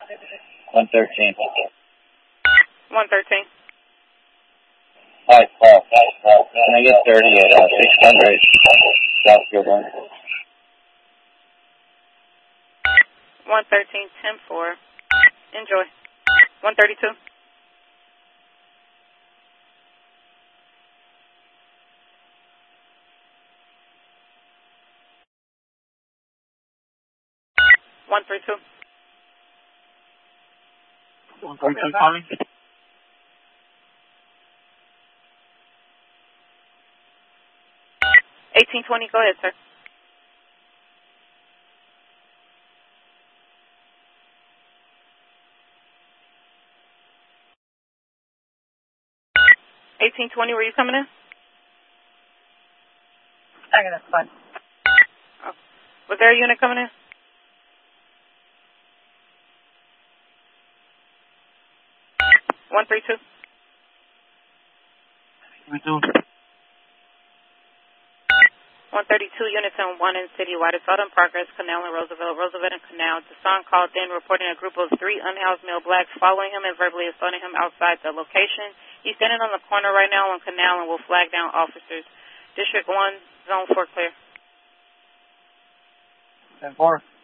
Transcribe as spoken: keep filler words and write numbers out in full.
one thirteen. one thirteen. Hi, Paul. Can I get thirty at uh, six hundred Southfield one? one thirteen, ten four. Enjoy. one thirty-two. one thirty-two. one thirty-two calling. eighteen twenty, go ahead, sir. eighteen twenty, were you coming in? I got a fun. Oh. Was there a unit coming in? one thirty-two. We do. one thirty-two units and one in Citywide. Assault in progress, Canal and Roosevelt, Roosevelt and Canal. Desan called in reporting a group of three unhoused male blacks following him and verbally assaulting him outside the location. He's standing on the corner right now on Canal and will flag down officers. District one, Zone four clear. ten four.